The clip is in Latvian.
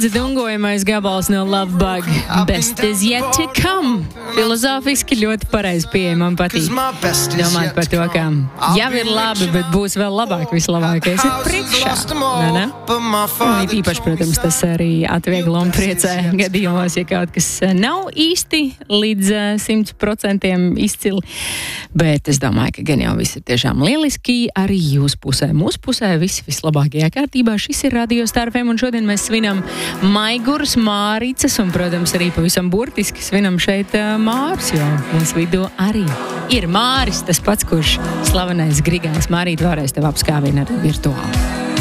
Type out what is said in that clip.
Daudz dungojamais gabals no Love Bug. Best is yet to come. Filozofiski ļoti pareizi pieeja, man patīk. Domāt par to, ka jau ir labi, bet būs vēl labāk, vislabākais ir priekšā. Ne? Īpaši, protams, tas arī atvieglo un priecē gadījumos, ja kaut kas nav īsti līdz 100% izcili. Bet es domāju, ka gan jau viss ir tiešām lieliski arī jūsu pusē. Mūsu pusē viss vislabākajā kārtībā. Šis ir Radio Star FM un šodien mēs svinam Maigurs, Māricas un, protams, arī pavisam burtiski svinam šeit Mārs, jo mūsu vidū arī ir Māris, tas pats, kurš slavenais Grigāns. Mārīt, vēlreiz tev apskāvina arī virtuāli.